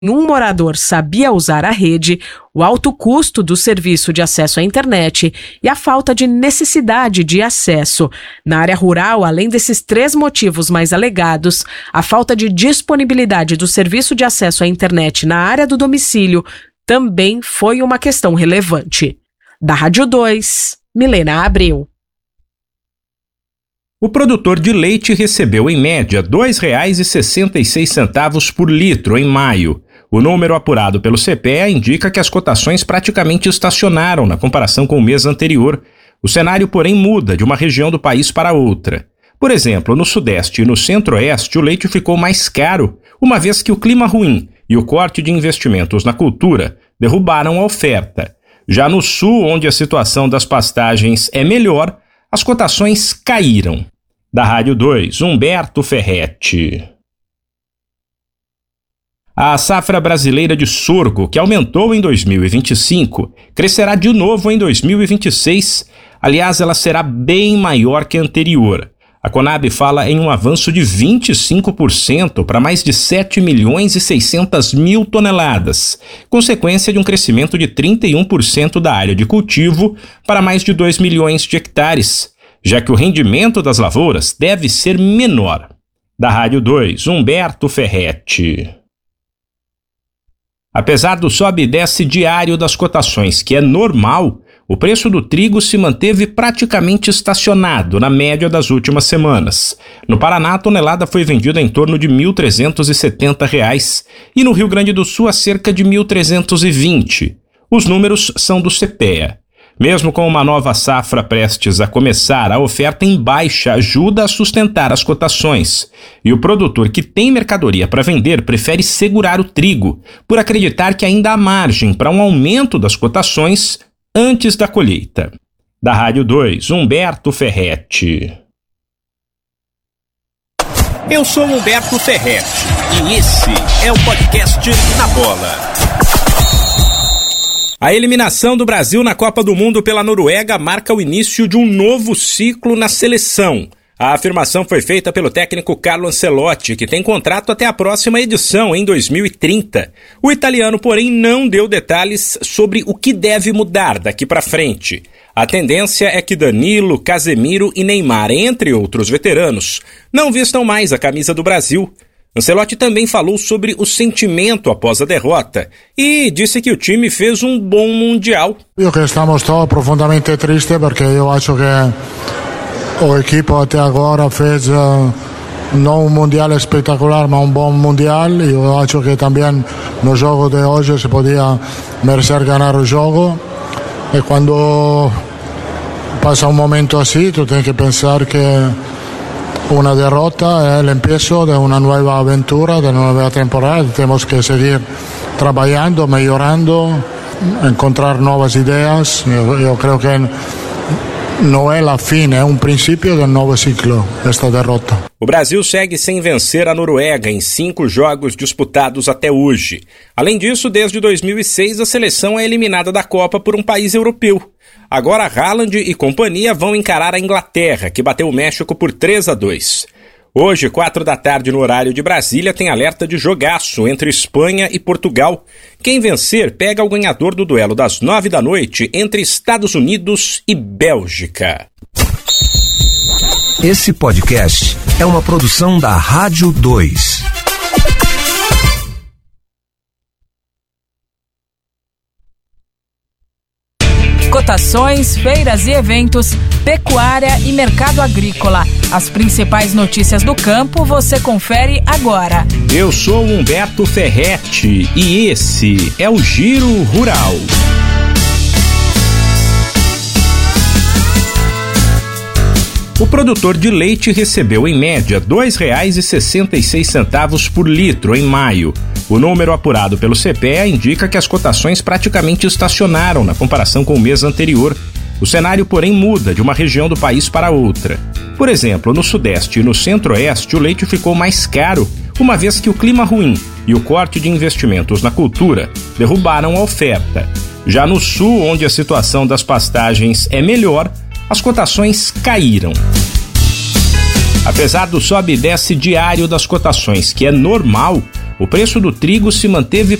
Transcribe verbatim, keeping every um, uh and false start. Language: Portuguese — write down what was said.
Um morador sabia usar a rede, o alto custo do serviço de acesso à internet e a falta de necessidade de acesso. Na área rural, além desses três motivos mais alegados, a falta de disponibilidade do serviço de acesso à internet na área do domicílio também foi uma questão relevante. Da Rádio dois, Milena Abreu. O produtor de leite recebeu, em média, dois reais e sessenta e seis centavos por litro em maio. O número apurado pelo C P E A indica que as cotações praticamente estacionaram na comparação com o mês anterior. O cenário, porém, muda de uma região do país para outra. Por exemplo, no Sudeste e no Centro-Oeste, o leite ficou mais caro, uma vez que o clima ruim e o corte de investimentos na cultura derrubaram a oferta. Já no Sul, onde a situação das pastagens é melhor, as cotações caíram. Da Rádio dois, Humberto Ferretti. A safra brasileira de sorgo, que aumentou em dois mil e vinte e cinco, crescerá de novo em dois mil e vinte e seis. Aliás, ela será bem maior que a anterior. A Conab fala em um avanço de vinte e cinco por cento para mais de sete milhões e seiscentas mil toneladas, consequência de um crescimento de trinta e um por cento da área de cultivo para mais de dois milhões de hectares, já que o rendimento das lavouras deve ser menor. Da Rádio dois, Humberto Ferretti. Apesar do sobe e desce diário das cotações, que é normal, o preço do trigo se manteve praticamente estacionado na média das últimas semanas. No Paraná, a tonelada foi vendida em torno de mil trezentos e setenta reais e no Rio Grande do Sul a cerca de mil trezentos e vinte. Os números são do C P E A. Mesmo com uma nova safra prestes a começar, a oferta em baixa ajuda a sustentar as cotações. E o produtor que tem mercadoria para vender prefere segurar o trigo, por acreditar que ainda há margem para um aumento das cotações antes da colheita. Da Rádio dois, Humberto Ferretti. Eu sou Humberto Ferretti e esse é o podcast Na Bola. A eliminação do Brasil na Copa do Mundo pela Noruega marca o início de um novo ciclo na seleção. A afirmação foi feita pelo técnico Carlo Ancelotti, que tem contrato até a próxima edição, em dois mil e trinta. O italiano, porém, não deu detalhes sobre o que deve mudar daqui para frente. A tendência é que Danilo, Casemiro e Neymar, entre outros veteranos, não vistam mais a camisa do Brasil. Ancelotti também falou sobre o sentimento após a derrota e disse que o time fez um bom Mundial. Io che estamos todos profundamente tristes perché io acho che o equipo até agora fez uh, não um Mundial espetacular, mas um bom Mundial. Eu acho que também no jogo de hoje se podia merecer ganhar o jogo. E quando passa um momento assim, tu tem que pensar que una derrota es el empiezo de una nueva aventura, de una nueva temporada. Tenemos que seguir trabajando, mejorando, encontrar nuevas ideas. Yo, yo creo que no es la fin, es un principio del nuevo ciclo, esta derrota. O Brasil segue sem vencer a Noruega em cinco jogos disputados até hoje. Além disso, desde dois mil e seis, a seleção é eliminada da Copa por um país europeu. Agora, Haaland e companhia vão encarar a Inglaterra, que bateu o México por três a dois. Hoje, quatro da tarde no horário de Brasília, tem alerta de jogaço entre Espanha e Portugal. Quem vencer pega o ganhador do duelo das nove da noite entre Estados Unidos e Bélgica. Esse podcast é uma produção da Rádio dois. Cotações, feiras e eventos, pecuária e mercado agrícola. As principais notícias do campo você confere agora. Eu sou Humberto Ferretti e esse é o Giro Rural. O produtor de leite recebeu, em média, dois reais e sessenta e seis centavos por litro em maio. O número apurado pelo C P E A indica que as cotações praticamente estacionaram na comparação com o mês anterior. O cenário, porém, muda de uma região do país para outra. Por exemplo, no Sudeste e no Centro-Oeste, o leite ficou mais caro, uma vez que o clima ruim e o corte de investimentos na cultura derrubaram a oferta. Já no Sul, onde a situação das pastagens é melhor, as cotações caíram. Apesar do sobe e desce diário das cotações, que é normal, o preço do trigo se manteve